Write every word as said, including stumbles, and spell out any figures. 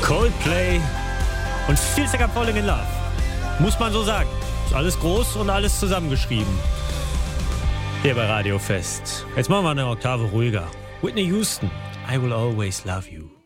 Coldplay und Feels Like I'm Falling in Love. Muss man so sagen. Ist alles groß und alles zusammengeschrieben. Hier bei Radio Fest. Jetzt machen wir eine Oktave ruhiger. Whitney Houston, I Will Always Love You.